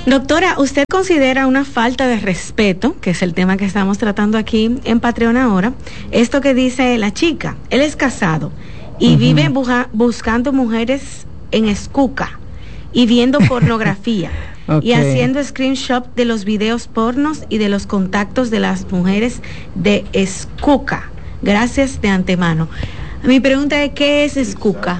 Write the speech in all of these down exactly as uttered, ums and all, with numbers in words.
Doctora, ¿usted considera una falta de respeto, que es el tema que estamos tratando aquí en Patreon ahora, esto que dice la chica? Él es casado y uh-huh. vive buja, buscando mujeres en Escuca y viendo pornografía okay. y haciendo screenshot de los videos pornos y de los contactos de las mujeres de Escuca. Gracias de antemano. Mi pregunta es, ¿qué es Escuca?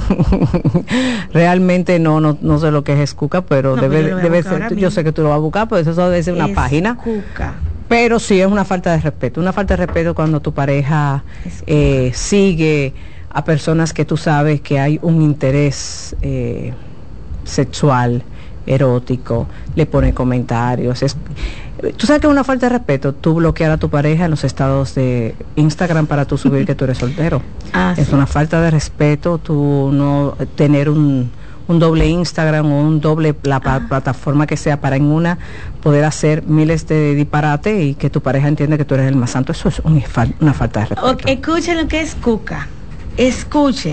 Realmente no, no no sé lo que es Escuca, pero no, debe, pero debe ser, yo sé que tú lo vas a buscar, pues eso debe ser una Escuca. página. Pero sí es una falta de respeto, una falta de respeto cuando tu pareja eh, sigue a personas que tú sabes que hay un interés eh, sexual, erótico, le pone comentarios. Es, tú sabes que es una falta de respeto tú bloquear a tu pareja en los estados de Instagram para tú subir que tú eres soltero. Ah, es sí. una falta de respeto tú no tener un, un doble Instagram o un doble la ah. plataforma que sea para en una poder hacer miles de disparates y que tu pareja entienda que tú eres el más santo. Eso es un, una falta de respeto. Okay, escuchen lo que es Escuca. Escuche.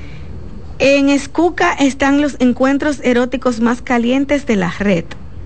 En Escuca están los encuentros eróticos más calientes de la red.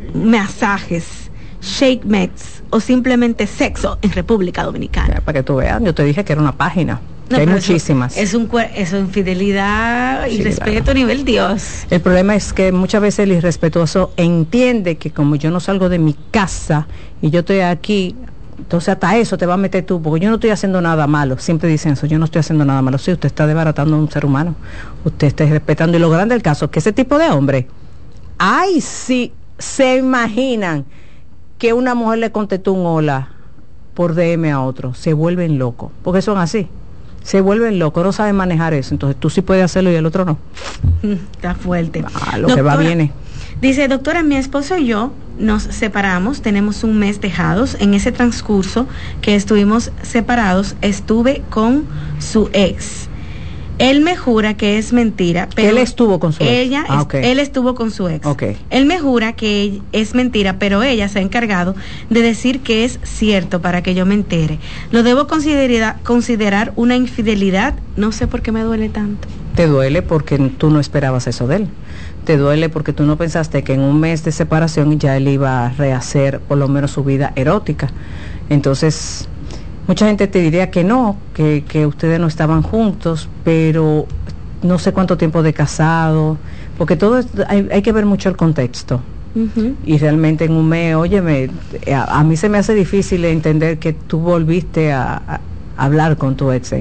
Masajes, shake mets o simplemente sexo en República Dominicana. Ya, para que tú veas, yo te dije que era una página. No, hay muchísimas. Eso, es, un, es infidelidad y sí, respeto claro. a nivel Dios. El problema es que muchas veces el irrespetuoso entiende que como yo no salgo de mi casa y yo estoy aquí, entonces hasta eso te va a meter tú, porque yo no estoy haciendo nada malo. Siempre dicen eso, yo no estoy haciendo nada malo. Sí, usted está desbaratando a un ser humano, usted está respetando. Y lo grande del caso es que ese tipo de hombre, ay, sí, se imaginan que una mujer le contestó un hola por D M a otro, se vuelven locos, porque son así, se vuelven locos, no saben manejar eso. Entonces tú sí puedes hacerlo y el otro no. Está fuerte. Ah, lo doctora, que va viene. Dice, doctora, mi esposo y yo nos separamos, tenemos un mes dejados. En ese transcurso que estuvimos separados, estuve con su ex. Él me jura que es mentira, pero él estuvo con su ella ex. Ah, okay. Él estuvo con su ex. Okay. Él me jura que es mentira, pero ella se ha encargado de decir que es cierto para que yo me entere. ¿Lo debo considerar, considerar una infidelidad? No sé por qué me duele tanto. Te duele porque tú no esperabas eso de él. Te duele porque tú no pensaste que en un mes de separación ya él iba a rehacer por lo menos su vida erótica. Entonces, mucha gente te diría que no, que, que ustedes no estaban juntos, pero no sé cuánto tiempo de casado, porque todo es, hay, hay que ver mucho el contexto. Uh-huh. Y realmente en un mes, óyeme, a, a mí se me hace difícil entender que tú volviste a, a, a hablar con tu ex.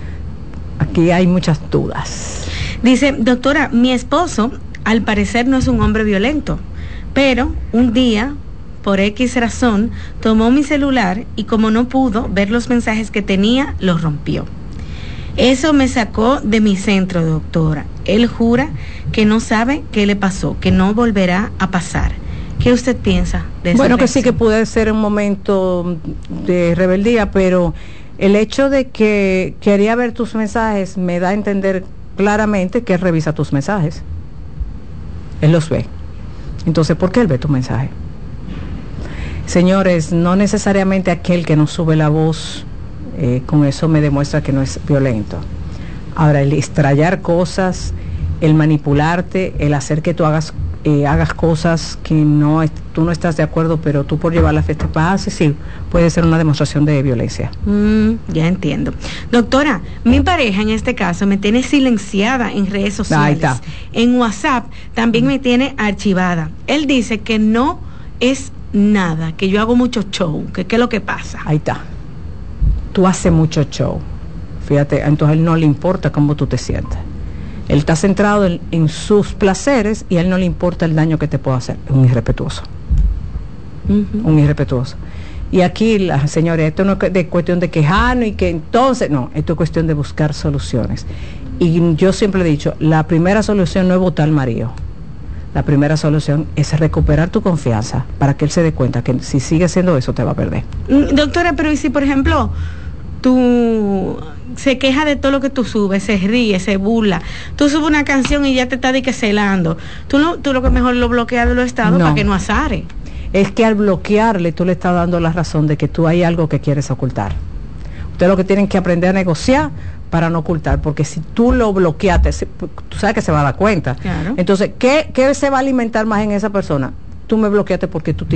Aquí hay muchas dudas. Dice, doctora, mi esposo al parecer no es un hombre violento, pero un día, por X razón, tomó mi celular y como no pudo ver los mensajes que tenía, los rompió. Eso me sacó de mi centro, doctora. Él jura que no sabe qué le pasó, que no volverá a pasar. ¿Qué usted piensa de eso? Bueno, que sí que puede ser un momento de rebeldía, pero el hecho de que quería ver tus mensajes me da a entender claramente que él revisa tus mensajes. Él los ve. Entonces, ¿por qué él ve tu mensaje? Señores, no necesariamente aquel que no sube la voz, eh, con eso me demuestra que no es violento. Ahora, el extrayar cosas, el manipularte, el hacer que tú hagas eh, hagas cosas que no tú no estás de acuerdo, pero tú por llevar la fiesta paz, sí, puede ser una demostración de violencia. Mm, ya entiendo. Doctora, mi pareja en este caso me tiene silenciada en redes sociales. Ahí está. En WhatsApp también mm. me tiene archivada. Él dice que no es nada, que yo hago mucho show, que qué es lo que pasa. Ahí está. Tú haces mucho show. Fíjate, entonces a él no le importa cómo tú te sientas. Él está centrado en, en sus placeres y a él no le importa el daño que te pueda hacer. Es un irrespetuoso. Uh-huh. Un irrespetuoso. Y aquí, la, señores, esto no es de cuestión de quejarnos y que entonces, no, esto es cuestión de buscar soluciones. Y yo siempre he dicho, la primera solución no es botar al marido. La primera solución es recuperar tu confianza para que él se dé cuenta que si sigue haciendo eso te va a perder. Doctora, pero ¿y si por ejemplo tú se queja de todo lo que tú subes, se ríe, se burla, tú subes una canción y ya te está de que celando, tú, no, tú lo que mejor lo bloqueas de los estados no. para que no azare? Es que al bloquearle tú le estás dando la razón de que tú hay algo que quieres ocultar. Ustedes lo que tienen que aprender a negociar para no ocultar, porque si tú lo bloqueaste, tú sabes que se va a dar cuenta. Claro. Entonces, ¿qué, ¿qué se va a alimentar más en esa persona? tú me bloqueaste porque tú